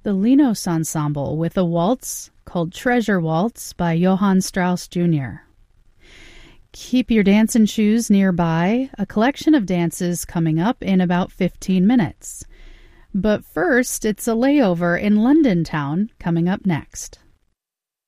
the Linos Ensemble with a waltz called Treasure Waltz by Johann Strauss Jr. Keep your dancing shoes nearby, a collection of dances coming up in about 15 minutes. But first, it's a layover in London town coming up next.